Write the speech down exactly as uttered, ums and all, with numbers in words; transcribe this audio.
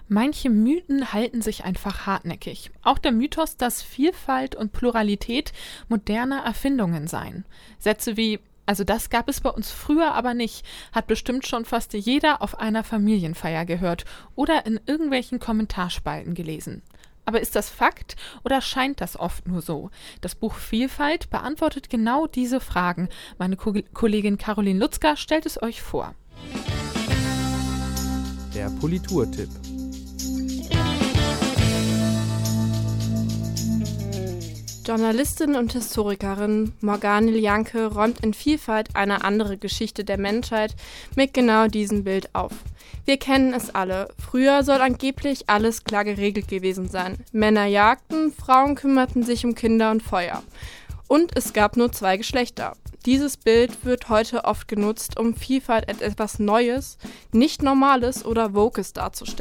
Manche Mythen halten sich einfach hartnäckig. Auch der Mythos, dass Vielfalt und Pluralität moderne Erfindungen seien. Sätze wie „Also das gab es bei uns früher aber nicht“, hat bestimmt schon fast jeder auf einer Familienfeier gehört oder in irgendwelchen Kommentarspalten gelesen. Aber ist das Fakt oder scheint das oft nur so? Das Buch Vielfalt beantwortet genau diese Fragen. Meine Ko- Kollegin Caroline Lutzka stellt es euch vor. Der Politurtipp. Journalistin und Historikerin Morgane Lianke räumt in Vielfalt eine andere Geschichte der Menschheit mit genau diesem Bild auf. Wir kennen es alle. Früher soll angeblich alles klar geregelt gewesen sein. Männer jagten, Frauen kümmerten sich um Kinder und Feuer. Und es gab nur zwei Geschlechter. Dieses Bild wird heute oft genutzt, um Vielfalt als etwas Neues, nicht Normales oder Wokes darzustellen.